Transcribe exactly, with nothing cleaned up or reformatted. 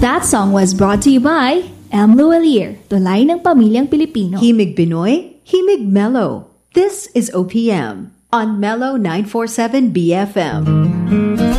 That song was brought to you by M. Lualier, Tulay ng Pamilyang Pilipino. Himig Binoy, Himig Mellow. This is O P M on Mellow nine forty-seven B F M.